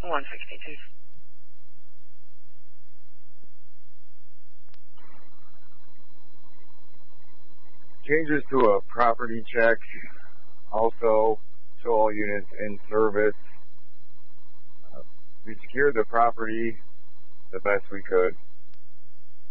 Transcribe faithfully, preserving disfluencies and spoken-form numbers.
one sixty-two. Changes to a property check. Also, show all units in service. Uh, we secured the property the best we could.